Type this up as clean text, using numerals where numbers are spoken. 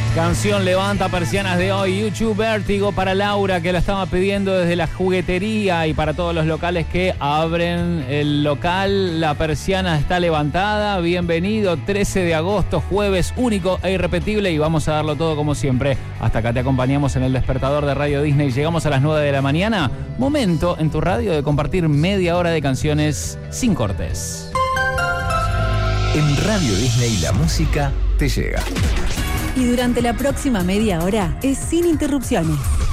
Canción Levanta Persianas de hoy, YouTube Vértigo para Laura, que la estaba pidiendo desde la juguetería, y para todos los locales que abren el local, la persiana está levantada. Bienvenido, 13 de agosto, jueves único e irrepetible, y vamos a darlo todo como siempre. Hasta acá te acompañamos en el despertador de Radio Disney. Llegamos a las 9 de la mañana. Momento en tu radio de compartir media hora de canciones sin cortes. En Radio Disney la música te llega. Y durante la próxima media hora es sin interrupciones.